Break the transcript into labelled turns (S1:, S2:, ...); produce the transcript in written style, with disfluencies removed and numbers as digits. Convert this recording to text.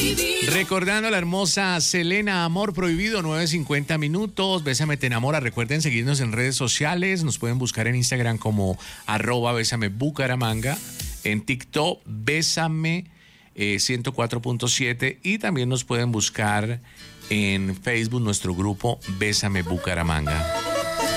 S1: Recordando a la hermosa Selena, Amor Prohibido, 9:50 minutos. Bésame te enamora. Recuerden seguirnos en redes sociales. Nos pueden buscar en Instagram como @bésamebucaramanga. En TikTok, Bésame 104.7. Y también nos pueden buscar en Facebook, nuestro grupo Bésame Bucaramanga.